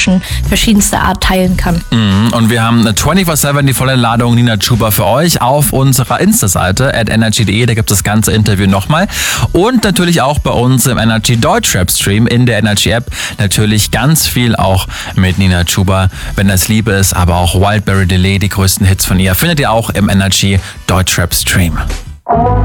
Menschen verschiedenster Art teilen kann. Und wir haben 24/7 die volle Ladung Nina Chuba für euch auf unserer Insta-Seite @energy.de. Da gibt es das ganze Interview nochmal. Und natürlich auch bei uns im Energy Deutschrap-Stream in der Energy-App. Natürlich ganz viel auch mit Nina Chuba. Wenn das Liebe ist, aber auch Wildberry Delay, die größten Hits von ihr, findet ihr auch im Energy Deutschrap-Stream.